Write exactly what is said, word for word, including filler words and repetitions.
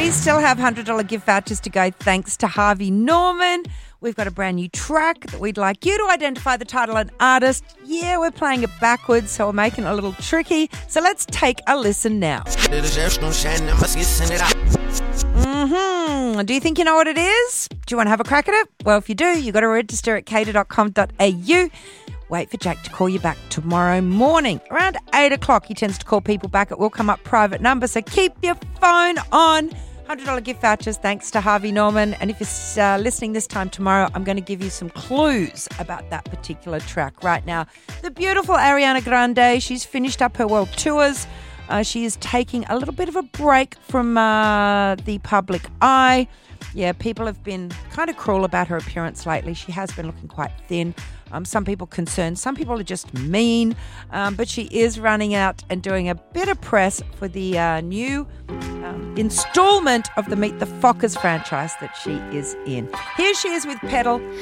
We still have one hundred dollars gift vouchers to go thanks to Harvey Norman. We've got a brand new track that we'd like you to identify the title and artist. Yeah, we're playing it backwards, so we're making it a little tricky. So let's take a listen now. Mm-hmm. Do you think you know what it is? Do you want to have a crack at it? Well, if you do, you've got to register at cater dot com dot a u. Wait for Jack to call you back tomorrow morning. Around eight o'clock, he tends to call people back. It will come up private number, so keep your phone on. one hundred dollars gift vouchers thanks to Harvey Norman. And if you're uh, listening this time tomorrow, I'm going to give you some clues about that particular track right now. The beautiful Ariana Grande, she's finished up her world tours. Uh, she is taking a little bit of a break from uh, the public eye. Yeah, people have been kind of cruel about her appearance lately. She has been looking quite thin. Um, some people concerned, some people are just mean, um, but she is running out and doing a bit of press for the uh, new um, installment of the Meet the Fockers franchise that she is in. Here she is with Pedal.